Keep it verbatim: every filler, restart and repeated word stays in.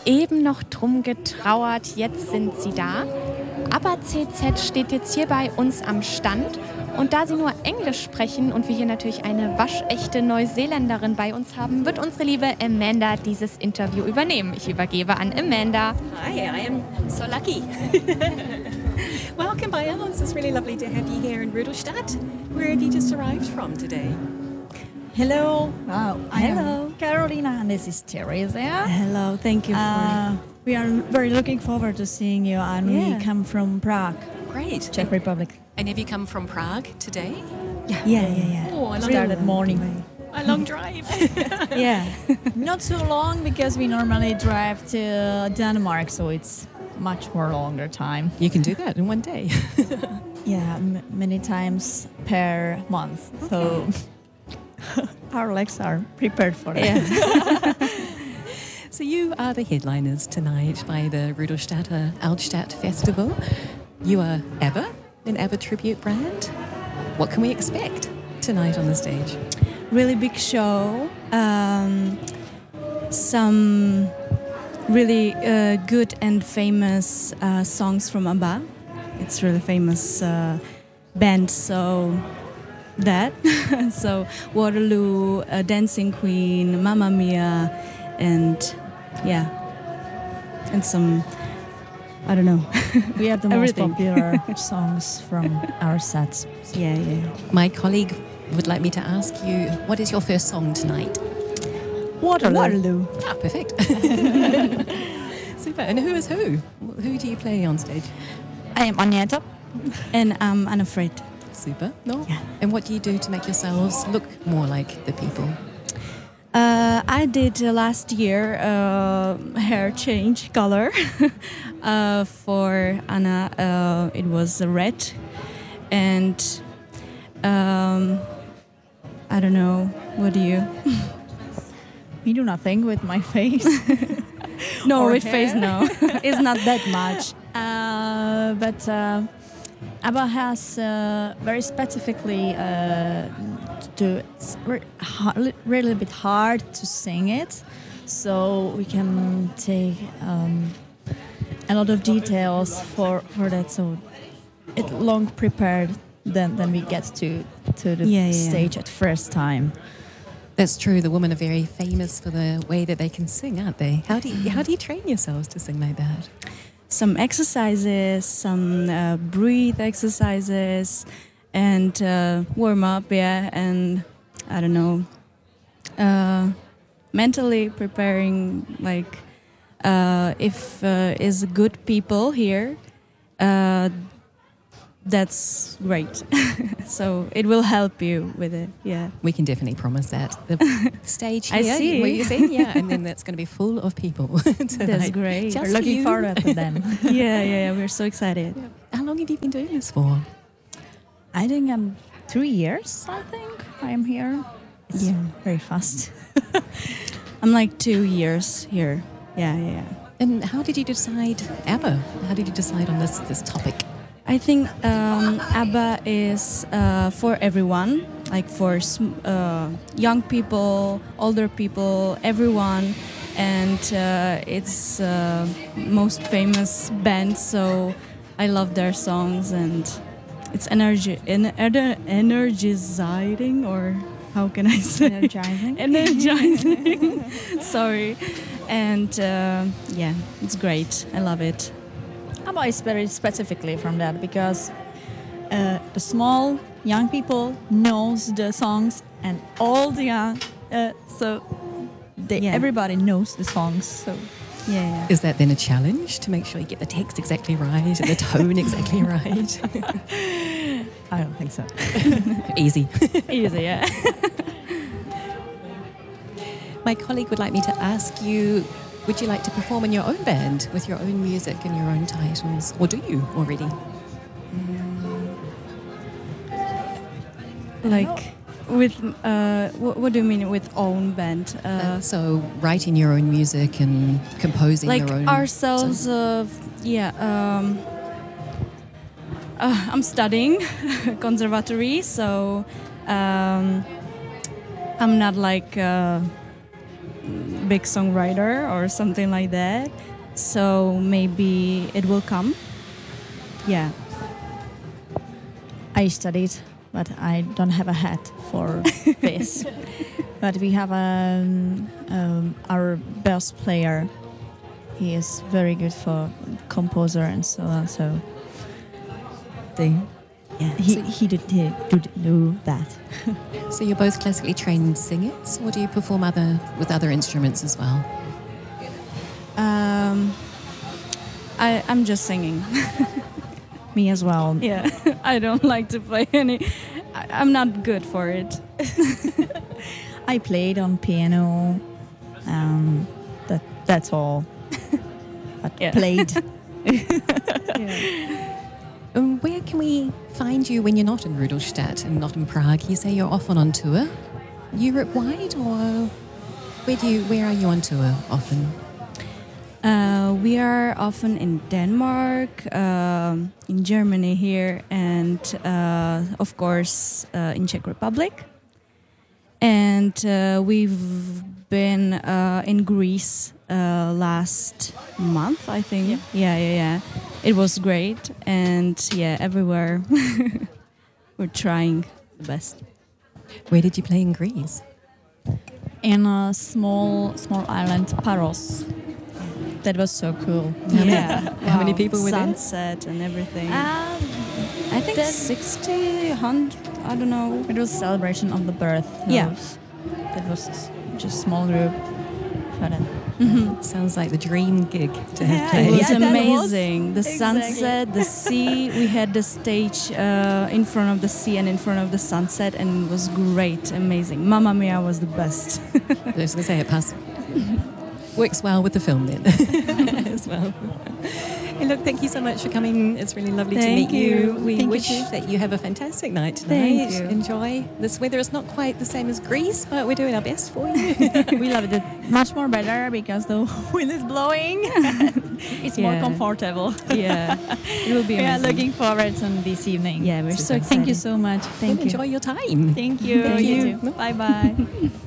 eben noch drum getrauert, jetzt sind sie da. Aber C Z steht jetzt hier bei uns am Stand und da sie nur Englisch sprechen und wir hier natürlich eine waschechte Neuseeländerin bei uns haben, wird unsere liebe Amanda dieses Interview übernehmen. Ich übergebe an Amanda. Hi, I am so lucky. Welcome by us. It's really lovely to have you here in Rudolstadt. Where have you just arrived from today? Hello. Oh, I Hello. am Carolina, and this is Teresa. Hello, thank you for... Uh, we are very looking forward to seeing you, and Yeah. we come from Prague, Great. Czech Republic. And have you come from Prague today? Yeah, yeah, yeah. yeah. Oh, I love Started it. morning. A long drive. Yeah, not so long because we normally drive to Denmark, so it's much more longer time. You can do that in one day. Yeah, m- many times per month. So our legs are prepared for it. Yeah. So you are the headliners tonight by the Rudolstadter Altstadt Festival. You are ABBA, an ABBA tribute brand. What can we expect tonight on the stage? Really big show. Um, some really uh, good and famous uh, songs from ABBA. It's really famous uh, band. So that so Waterloo, uh, Dancing Queen, Mamma Mia, and yeah, and some I don't know. We have the most Everything. popular songs from our sets. Yeah, yeah. My colleague would like me to ask you, what is your first song tonight? Waterloo. Waterloo. Ah, perfect. Super. And who is who? Who do you play on stage? I am Agneta, and I'm unafraid. Super. No? Yeah. And what do you do to make yourselves look more like the people? Uh, I did uh, last year uh, hair change color uh, for Anna. Uh, it was red, and um, I don't know. What do you? We do nothing with my face. No, Or with hair? face. No, it's not that much. Uh, but uh, ABBA has uh, very specifically uh, to it's re- ha- really a bit hard to sing it, so we can take um, a lot of details for, for that. So it long prepared than than we get to to the Yeah, yeah. stage at first time. That's true. The women are very famous for the way that they can sing, aren't they? How do you, how do you train yourselves to sing like that? Some exercises, some uh, breathe exercises, and uh, warm up. Yeah, and I don't know. Uh, mentally preparing, like uh, if uh, is good people here, uh, that's great. So it will help you with it. Yeah. We can definitely promise that. The stage I here, see. where you see, yeah, and then that's going to be full of people tonight. That's great. Just We're looking you. forward to them. yeah, yeah, yeah. We're so excited. How long have you been doing this for? I think I'm three years. I think I am here. It's Yeah. very fast. I'm like two years here. Yeah, yeah, yeah. And how did you decide ABBA? How did you decide on this this topic? I think um, ABBA is uh, for everyone, like for sm- uh, young people, older people, everyone, and uh, it's uh, most famous band. So I love their songs, and it's energy, en- ener- energizing, or how can I say? Energizing. Energizing. Sorry, and uh, yeah, it's great. I love it. ABBA is very specifically from that because uh, the small young people knows the songs, and all the young, uh, so they, Yeah. everybody knows the songs. So Yeah, yeah. Is that then a challenge to make sure you get the text exactly right and the tone exactly right? I don't think so. Easy. Easy, yeah. My colleague would like me to ask you, would you like to perform in your own band with your own music and your own titles? Or do you already? Like with uh, what, what do you mean with own band? Uh, Uh, so writing your own music and composing like your own... ourselves, songs? uh, yeah. Um, uh, I'm studying conservatory, so um, I'm not like uh, big songwriter or something like that. So maybe it will come. Yeah. I studied, but I don't have a hat for this. But we have um, um, our bass player. He is very good for composer and so on. So they, yeah, he So- he did he did do that. So you're both classically trained singers, or do you perform other with other instruments as well? Um, I, I'm just singing. Me as well. Yeah, I don't like to play any. I, I'm not good for it. I played on piano. Um, that that's all. But Yeah. played. Um, where can we find you when you're not in Rudolstadt and not in Prague? You say you're often on tour, Europe-wide, or where do you? Where are you on tour often? Uh, we are often in Denmark, um, in Germany here, and uh, of course uh, in Czech Republic. And uh, we've been uh, in Greece uh, last month, I think. Yeah. yeah, yeah, yeah. It was great, and yeah, everywhere we're trying the best. Where did you play in Greece? In a small small island, Paros. That was so cool. Yeah. How many people were there? Sunset and everything. Um, I think that- sixty, one hundred, I don't know. It was a celebration of the birth. Yeah. Those- That was just small group. But, uh, Sounds like the dream gig to have It played. was Yeah, that was- amazing. The exactly. sunset, the sea. We had the stage uh, in front of the sea and in front of the sunset, and it was great, amazing. Mamma Mia was the best. I was going to say it pass works well with the film then as well. Hey, look, thank you so much for coming. It's really lovely Thank to meet you. you. We Thank you wish too. that you have a fantastic night tonight. Thank you. Enjoy. This weather is not quite the same as Greece, but we're doing our best for you. we loved it much more better because the wind is blowing. It's more Yeah. comfortable. Yeah, it will be We are amazing. looking forward to this evening. Yeah, we're so Super excited. Thank you so much. Thank you. Enjoy your time. Thank you. Thank you. Bye bye.